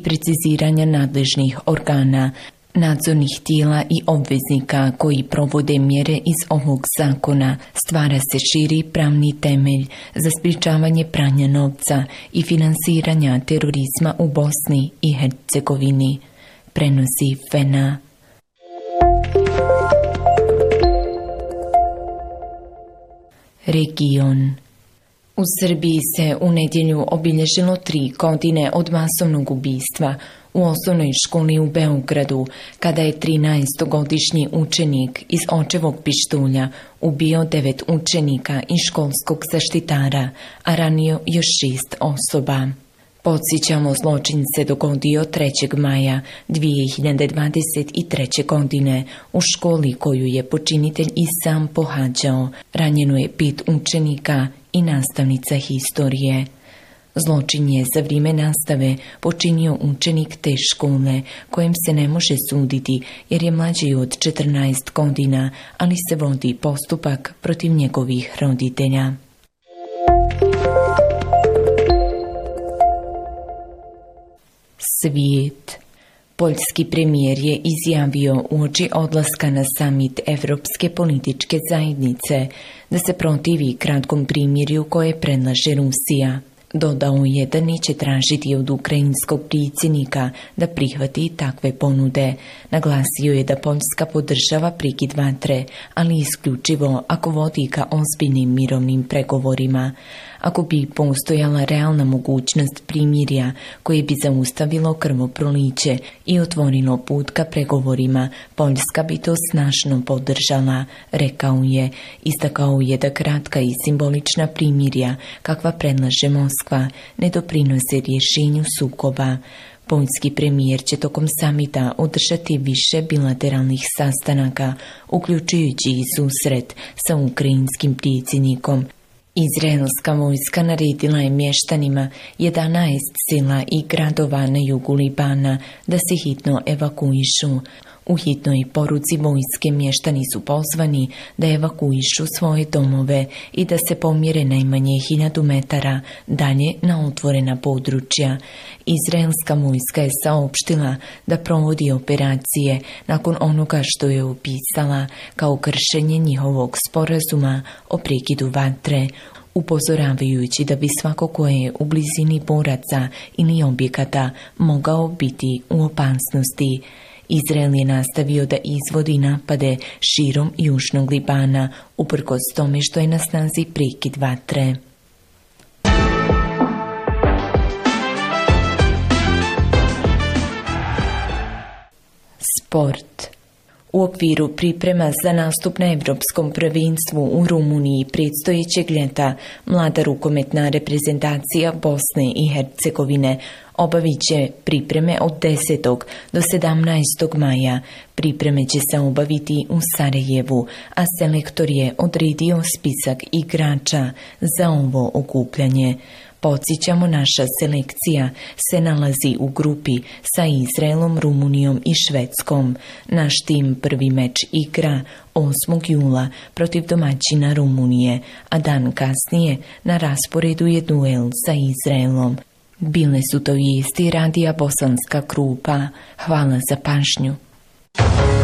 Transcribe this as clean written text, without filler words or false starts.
preciziranja nadležnih organa, nadzornih tijela i obveznika koji provode mjere iz ovog zakona, stvara se širi pravni temelj za sprječavanje pranja novca i finansiranja terorizma u Bosni i Hercegovini, prenosi FENA. Region. U Srbiji se u nedjelju obilježilo 3 godine od masovnog ubistva u osnovnoj školi u Beogradu, kada je 13-godišnji učenik iz očevog pištolja ubio 9 učenika i školskog zaštitara, a ranio još 6 osoba. Podsjećamo, zločin se dogodio 3. maja 2023. godine u školi koju je počinitelj i sam pohađao. Ranjeno je 5 učenika i nastavnica historije. Zločin je za vrijeme nastave počinio učenik te škole, kojem se ne može suditi jer je mlađi od 14 godina, ali se vodi postupak protiv njegovih roditelja. Svijet. Poljski premijer je izjavio uoči odlaska na samit Evropske političke zajednice da se protivi kratkom primirju koje predlaže Rusija. Dodao je da neće tražiti od ukrajinskog predsjednika da prihvati takve ponude. Naglasio je da Poljska podržava prekid vatre, ali isključivo ako vodi ka ozbiljnim mirovnim pregovorima. Ako bi postojala realna mogućnost primirja koje bi zaustavilo krvoproliće i otvorilo put ka pregovorima, Poljska bi to snažno podržala, rekao je. Istakao je da kratka i simbolična primirja, kakva predlaže Moskva, ne doprinose rješenju sukoba. Poljski premijer će tokom samita održati više bilateralnih sastanaka, uključujući i susret sa ukrajinskim predsjednikom. Izraelska vojska naredila je mještanima 11 sela i gradova na jugu Libana da se hitno evakuišu. U hitnoj poruci vojske mještani su pozvani da evakuišu svoje domove i da se pomjere najmanje 1000 metara dalje na otvorena područja. Izraelska vojska je saopštila da provodi operacije nakon onoga što je opisala kao kršenje njihovog sporazuma o prekidu vatre, upozoravajući da bi svako ko je u blizini boraca ili objekata mogao biti u opasnosti. Izrael je nastavio da izvodi napade širom južnog Libana, uprkos tome što je na snazi prekid vatre. Sport. U okviru priprema za nastup na Evropskom prvenstvu u Rumuniji predstojećeg ljeta, mlada rukometna reprezentacija Bosne i Hercegovine obavit će pripreme od 10. do 17. maja. Pripreme će se obaviti u Sarajevu, a selektor je odredio spisak igrača za ovo okupljanje. Podsjećamo, naša selekcija se nalazi u grupi sa Izraelom, Rumunijom i Švedskom. Naš tim prvi meč igra 8. jula protiv domaćina Rumunije, a dan kasnije na rasporedu je duel sa Izraelom. Bile su to vijesti radija Bosanska Krupa. Hvala za pažnju.